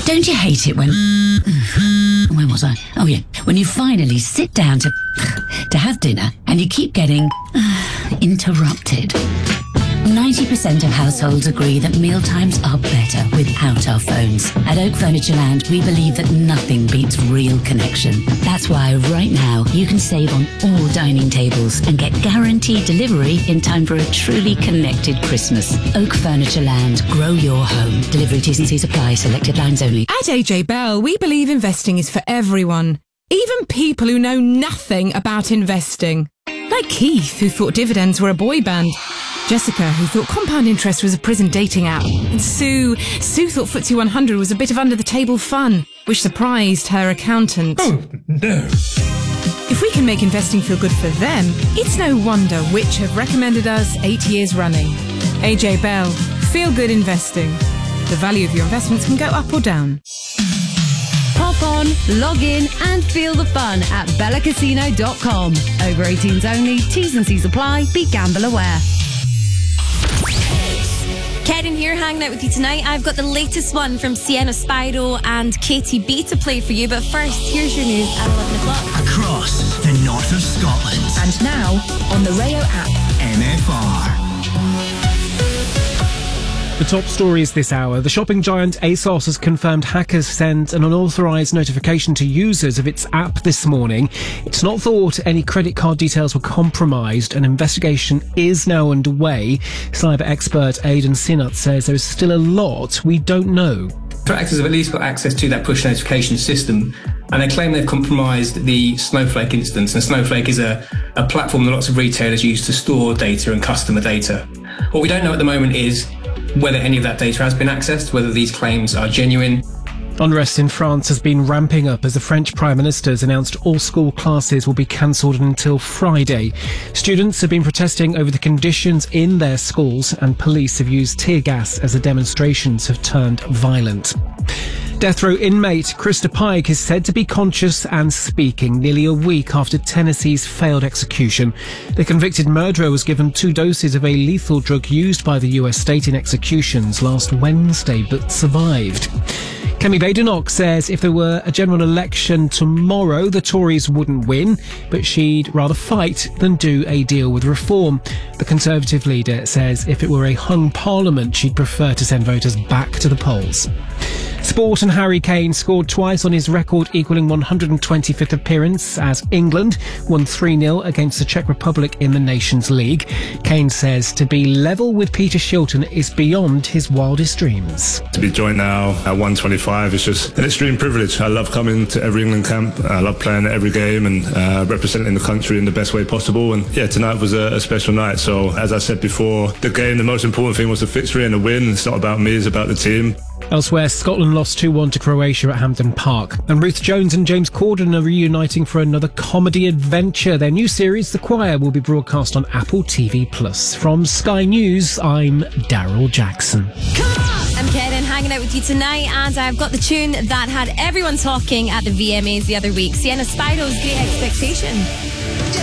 Don't you hate it when... Where was I? Oh, yeah. When you finally sit down to have dinner and you keep getting interrupted. 90% of households agree that mealtimes are better without our phones. At Oak Furniture Land, we believe that nothing beats real connection. That's why right now you can save on all dining tables and get guaranteed delivery in time for a truly connected Christmas. Oak Furniture Land. Grow your home. Delivery T&Cs apply. Selected lines only. At AJ Bell, we believe investing is for everyone. Even people who know nothing about investing. Like Keith, who thought dividends were a boy band. Jessica, who thought compound interest was a prison dating app. And Sue thought FTSE 100 was a bit of under-the-table fun, which surprised her accountant. Oh, no. If we can make investing feel good for them, it's no wonder Which have recommended us 8 years running. AJ Bell, feel good investing. The value of your investments can go up or down. Hop on, log in and feel the fun at bellacasino.com. Over 18s only, T's and C's apply, be gamble aware. Karen here, hanging out with you tonight. I've got the latest one from Sienna Spyro and Katie B to play for you. But first, here's your news at 11 o'clock. Across the north of Scotland. And now, on the Rayo app. MFR. The top stories this hour. The shopping giant ASOS has confirmed hackers sent an unauthorised notification to users of its app this morning. It's not thought any credit card details were compromised. An investigation is now underway. Cyber expert Aidan Sinnott says there is still a lot we don't know. Threat actors have at least got access to that push notification system, and they claim they've compromised the Snowflake instance. And Snowflake is a platform that lots of retailers use to store data and customer data. What we don't know at the moment is whether any of that data has been accessed, whether these claims are genuine. Unrest in France has been ramping up as the French Prime Minister has announced all school classes will be cancelled until Friday. Students have been protesting over the conditions in their schools, and police have used tear gas as the demonstrations have turned violent. Death row inmate Krista Pike is said to be conscious and speaking nearly a week after Tennessee's failed execution. The convicted murderer was given 2 doses of a lethal drug used by the US state in executions last Wednesday, but survived. Kemi Badenoch says if there were a general election tomorrow, the Tories wouldn't win, but she'd rather fight than do a deal with reform. The Conservative leader says if it were a hung parliament, she'd prefer to send voters back to the polls. Sport, and Harry Kane scored twice on his record equalling 125th appearance as England won 3-0 against the Czech Republic in the Nations League. Kane says to be level with Peter Shilton is beyond his wildest dreams. To be joined now at 125 is just an extreme privilege. I love coming to every England camp. I love playing at every game and representing the country in the best way possible. And yeah, tonight was a special night. So as I said before, the game, the most important thing was the victory and the win. It's not about me, it's about the team. Elsewhere, Scotland lost 2-1 to Croatia at Hampden Park. And Ruth Jones and James Corden are reuniting for another comedy adventure. Their new series, The Choir, will be broadcast on Apple TV+. From Sky News, I'm Daryl Jackson. I'm Karen, hanging out with you tonight, and I've got the tune that had everyone talking at the VMAs the other week. Sienna Spiro's Great Expectation.